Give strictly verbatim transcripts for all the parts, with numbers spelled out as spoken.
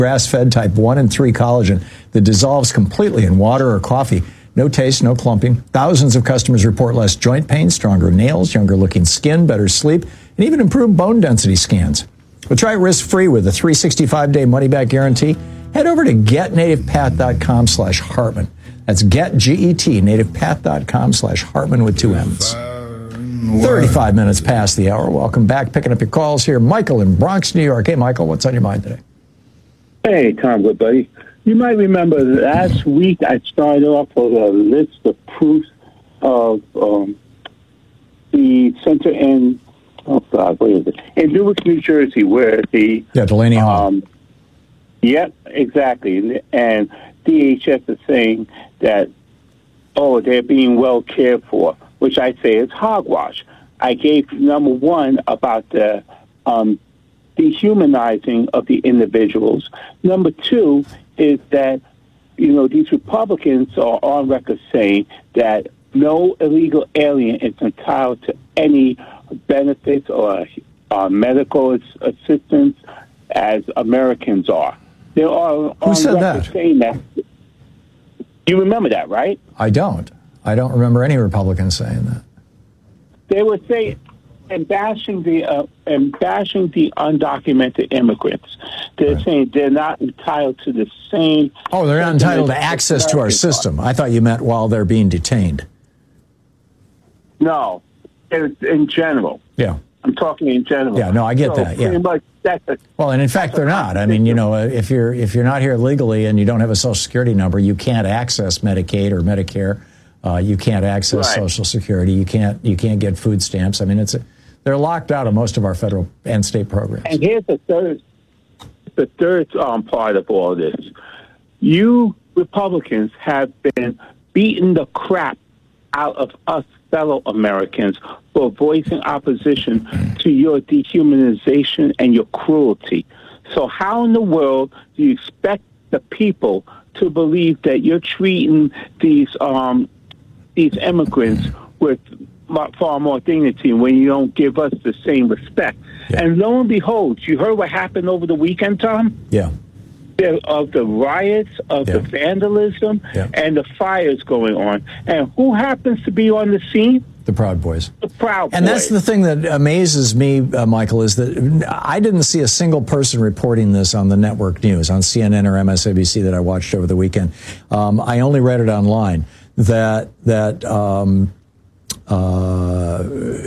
Grass-fed type one and three collagen that dissolves completely in water or coffee. No taste, no clumping. Thousands of customers report less joint pain, stronger nails, younger-looking skin, better sleep, and even improved bone density scans. But try it risk-free with a three hundred sixty-five day money-back guarantee. Head over to getnativepath.com slash Hartman. That's get, G E T, nativepath.com slash Hartman with two M's. thirty-five minutes past the hour. Welcome back. Picking up your calls here. Michael in Bronx, New York. Hey, Michael, what's on your mind today? Hey, Tom, good buddy. You might remember last week I started off with a list of proofs of um, the center in, oh, God, what is it? In Newark, New Jersey, where the... Yeah, Delaney Hall. Um, yep, exactly. And D H S is saying that, oh, they're being well cared for, which I say is hogwash. I gave number one about the um, dehumanizing of the individuals. Number two is that, you know, these Republicans are on record saying that no illegal alien is entitled to any benefits or uh, medical assistance as Americans are. They are Who on said record that? saying that. You remember that, right? I don't. I don't remember any Republicans saying that. They would say, and bashing the uh, and bashing the undocumented immigrants. They're right. saying they're not entitled to the same. Oh, they're not entitled to access to our system. I thought you meant while they're being detained. No, it's in general. Yeah, I'm talking in general. Yeah, no, I get so that. Yeah. Much that's a, well, and in fact, they're not. I mean, you know, if you're if you're not here legally and you don't have a Social Security number, you can't access Medicaid or Medicare. Uh, you can't access right. Social Security. You can't you can't get food stamps. I mean, it's a, they're locked out of most of our federal and state programs. And here's the third the third um, part of all this. You Republicans have been beating the crap out of us fellow Americans for voicing opposition to your dehumanization and your cruelty. So how in the world do you expect the people to believe that you're treating these um, these immigrants with far more dignity when you don't give us the same respect? Yeah. And lo and behold, you heard what happened over the weekend, Tom? Yeah. Of the riots, of yeah. the vandalism, yeah. and the fires going on. And who happens to be on the scene? The Proud Boys. The Proud Boys. And that's the thing that amazes me, uh, Michael, is that I didn't see a single person reporting this on the network news, on C N N or M S N B C that I watched over the weekend. Um, I only read it online, that, that um, uh,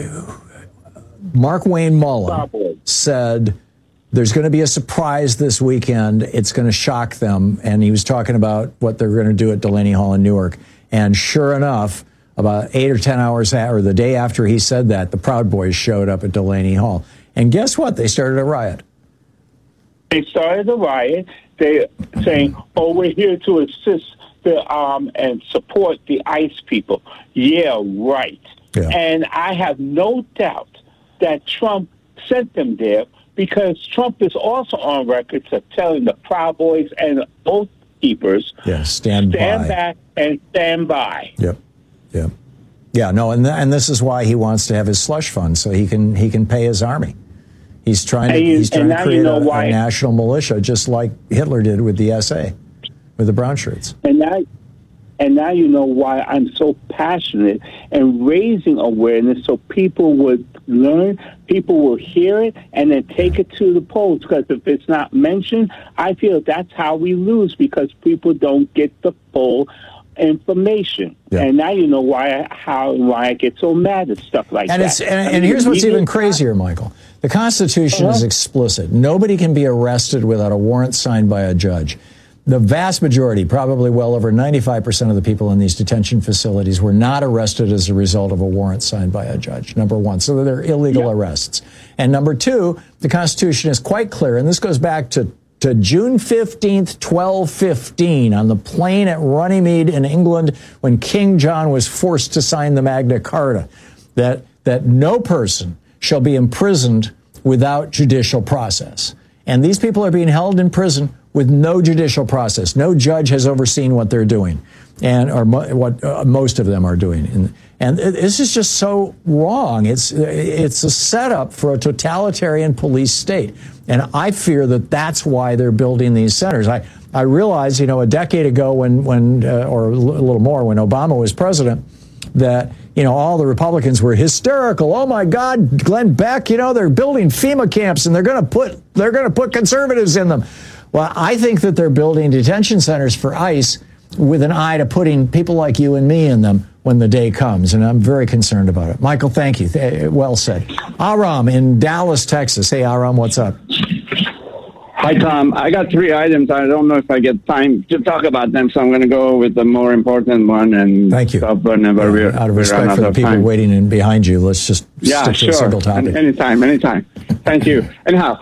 Mark Wayne Mullen said there's going to be a surprise this weekend. It's going to shock them. And he was talking about what they're going to do at Delaney Hall in Newark. And sure enough, about eight or ten hours or the day after he said that, the Proud Boys showed up at Delaney Hall. And guess what? They started a riot. They started a riot. They're saying, oh, we're here to assist the um and support the ICE people. Yeah, right. Yeah. And I have no doubt that Trump sent them there, because Trump is also on record of telling the Proud Boys and Oath Keepers, yeah, stand, stand by. back and stand by. Yep, yep, yeah. No, and th- and this is why he wants to have his slush fund, so he can he can pay his army. He's trying to you, he's trying to create you know a, why, a national militia, just like Hitler did with the S A, with the brown shirts. And now, and now you know why I'm so passionate and raising awareness, so people would learn, people will hear it, and then take it to the polls. Because if it's not mentioned, I feel that's how we lose, because people don't get the full information. Yeah. And now you know why, how, and why I get so mad at stuff like and that. It's, and, and, and here's what's even crazier, Michael. The Constitution uh-huh. is explicit. Nobody can be arrested without a warrant signed by a judge. The vast majority, probably well over ninety-five percent of the people in these detention facilities, were not arrested as a result of a warrant signed by a judge, number one. So they're illegal yeah. arrests. And number two, the Constitution is quite clear, and this goes back to, to June fifteenth, twelve fifteen, on the plane at Runnymede in England, when King John was forced to sign the Magna Carta, that, that no person shall be imprisoned without judicial process. And these people are being held in prison with no judicial process. No judge has overseen what they're doing, and or mo- what uh, most of them are doing. And, and this is just so wrong. It's it's a setup for a totalitarian police state, and I fear that that's why they're building these centers. I I realize, you know, a decade ago when when uh, or a little more when Obama was president, that, you know, all the Republicans were hysterical. Oh my God, Glenn Beck, you know, they're building FEMA camps and they're going to put they're going to put conservatives in them. Well, I think that they're building detention centers for ICE with an eye to putting people like you and me in them when the day comes, and I'm very concerned about it. Michael, thank you. Well said. Aram in Dallas, Texas. Hey, Aram, what's up? Hi, Tom. I got three items. I don't know if I get time to talk about them, so I'm going to go with the more important one. And thank you. Stop whenever we're, out of respect for the people time. waiting in behind you, let's just yeah, stick sure. to a single topic. Anytime, anytime. Thank you. Anyhow,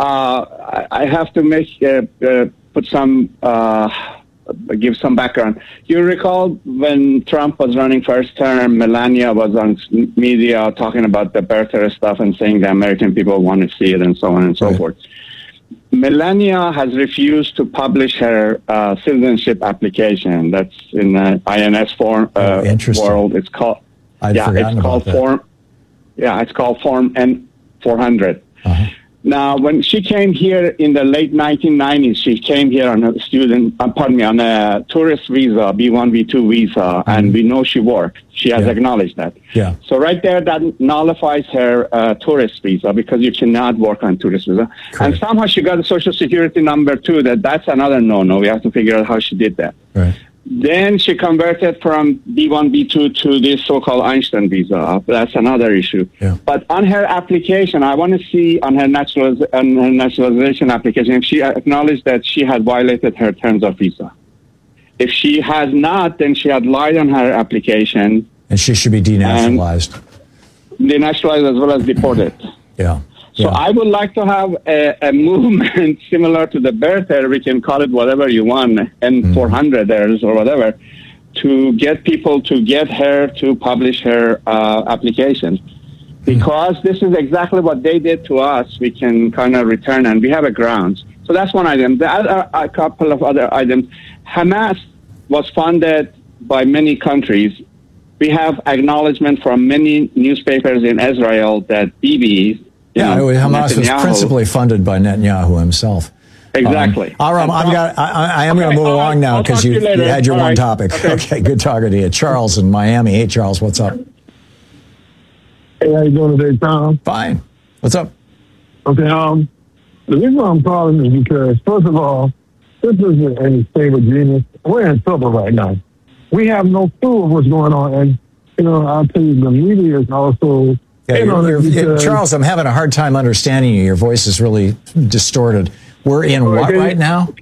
uh, I have to make uh, uh, put some uh, give some background. You recall when Trump was running first term, Melania was on media talking about the birther stuff and saying the American people want to see it and so on and so right. forth. Melania has refused to publish her uh, citizenship application. That's in the I N S form uh, oh, world. It's called I'd yeah, it's called form. Yeah, it's called Form N four hundred. Uh-huh. Now, when she came here in the late nineteen nineties, she came here on a student, uh, pardon me, on a tourist visa, B one, B two visa, mm-hmm. and we know she worked. She has yeah. acknowledged that. Yeah. So right there, that nullifies her uh, tourist visa because you cannot work on tourist visa. Correct. And somehow she got a social security number too. That that's another no-no. We have to figure out how she did that. Right. Then she converted from B one, B two to this so-called Einstein visa. That's another issue. Yeah. But on her application, I want to see on her, naturaliz- on her naturalization application if she acknowledged that she had violated her terms of visa. If she has not, then she had lied on her application. And she should be denationalized. Denationalized as well as deported. Yeah. So yeah. I would like to have a, a movement similar to the birther, we can call it whatever you want, N four hundreders or whatever, to get people to get her to publish her uh, application. Because this is exactly what they did to us, we can kind of return, and we have a grounds. So that's one item. The other, a couple of other items. Hamas was funded by many countries. We have acknowledgement from many newspapers in Israel that Bibi, Yeah, know, Hamas Netanyahu. was principally funded by Netanyahu himself. Exactly. Um, Aram, I've got, I, I am okay, going to move along right. now because you, you, you had your all one right. topic. Okay. okay, good talking to you. Charles in Miami. Hey, Charles, what's up? Hey, how you doing today, Tom? Fine. What's up? Okay, um, the reason why I'm calling is because, first of all, this isn't any stable genius. We're in trouble right now. We have no clue of what's going on, and, you know, I'll tell you, the media is also... Yeah, you're, you're, Charles, I'm having a hard time understanding you. Your voice is really distorted. We're in what okay. right now?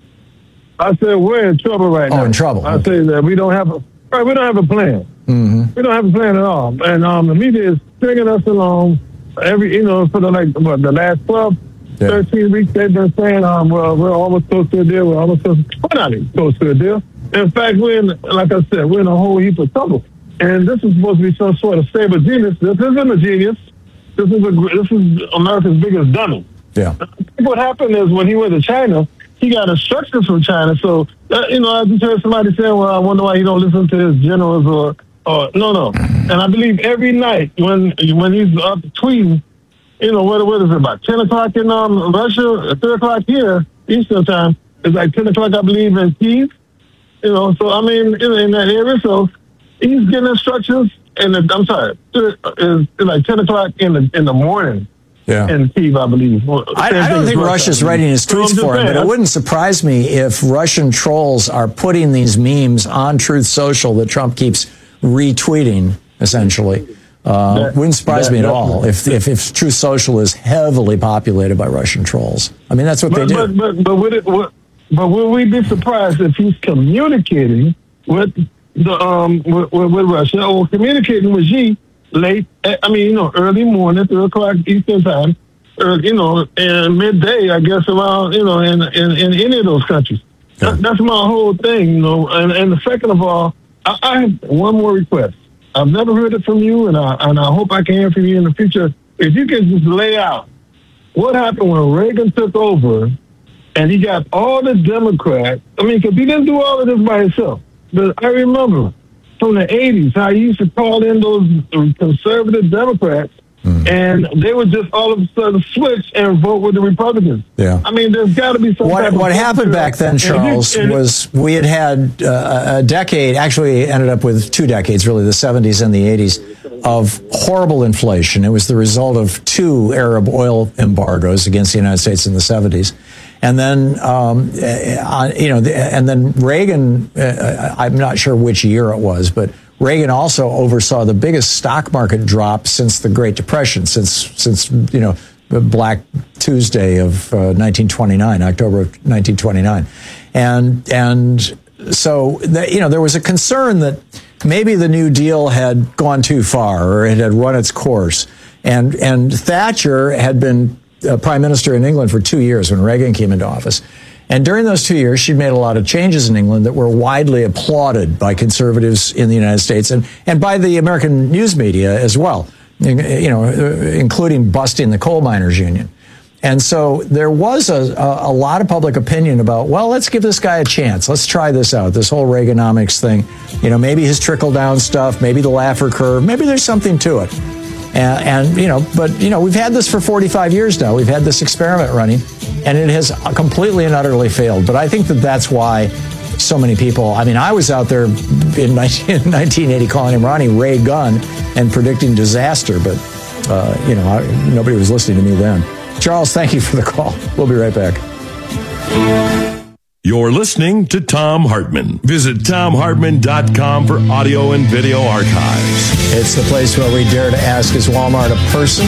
I said we're in trouble right oh, now. Oh, in trouble. I okay. say that we don't have a right, we don't have a plan. Mm-hmm. We don't have a plan at all. And um, the media is stringing us along every, you know, for the like what, the last twelve, yeah. thirteen weeks. They've been saying, um, well, we're almost close to a deal. We're almost close. We're not even close to a deal. In fact, we're in, like I said, we're in a whole heap of trouble. And this is supposed to be some sort of stable genius. This isn't a genius. This is a, this is America's biggest dummy. Yeah. What happened is when he went to China, he got instructions from China. So, uh, you know, I just heard somebody saying, well, I wonder why he don't listen to his generals or, or no, no. And I believe every night when when he's up tweeting, you know, what, what is it, about ten o'clock in um, Russia, three o'clock here, Eastern time, it's like ten o'clock, I believe, in Kyiv. You know, so, I mean, in, in that area, so he's getting instructions, and I'm sorry, it's like ten o'clock in the in the morning. Yeah. In Kyiv, I believe. Well, I, I don't think Russia's writing his tweets for him, but it wouldn't surprise me if Russian trolls are putting these memes on Truth Social that Trump keeps retweeting, essentially. Uh, that, wouldn't surprise that, me at all if, if if Truth Social is heavily populated by Russian trolls. I mean, that's what but, they do. But, but, but, would it, what, but will we be surprised if he's communicating with the um with, with Russia or communicating with Xi late? I mean, you know, early morning, three o'clock Eastern time, or you know, and midday, I guess, around you know, in in, in any of those countries. Yeah. That, that's my whole thing, you know. And, and second of all, I, I have one more request. I've never heard it from you, and I and I hope I can hear from you in the future. If you can just lay out what happened when Reagan took over and he got all the Democrats. I mean, because he didn't do all of this by himself. But I remember from the eighties how he used to call in those conservative Democrats, mm. and they would just all of a sudden switch and vote with the Republicans. Yeah. I mean, there's got to be some What, type of what happened back then, Charles, and, and, was we had had uh, a decade, actually ended up with two decades, really, the seventies and the eighties, of horrible inflation. It was the result of two Arab oil embargoes against the United States in the seventies. And then, um, uh, you know, and then Reagan, uh, I'm not sure which year it was, but Reagan also oversaw the biggest stock market drop since the Great Depression, since, since you know, Black Tuesday of uh, nineteen twenty-nine, October of nineteen twenty-nine. And, and so, the, you know, there was a concern that maybe the New Deal had gone too far or it had run its course. And, and Thatcher had been uh, prime minister in England for two years when Reagan came into office. And during those two years, she'd made a lot of changes in England that were widely applauded by conservatives in the United States and, and by the American news media as well, you know, including busting the coal miners union. And so there was a, a, a lot of public opinion about, well, let's give this guy a chance. Let's try this out, this whole Reaganomics thing. You know, maybe his trickle-down stuff, maybe the Laffer curve, maybe there's something to it. And, and, you know, but, you know, we've had this for forty-five years now. We've had this experiment running, and it has completely and utterly failed. But I think that that's why so many people, I mean, I was out there in nineteen eighty calling him Ronnie Ray Gun and predicting disaster, but, uh, you know, I, nobody was listening to me then. Charles, thank you for the call. We'll be right back. You're listening to Thom Hartmann. Visit Thom Hartmann dot com for audio and video archives. It's the place where we dare to ask, is Walmart a person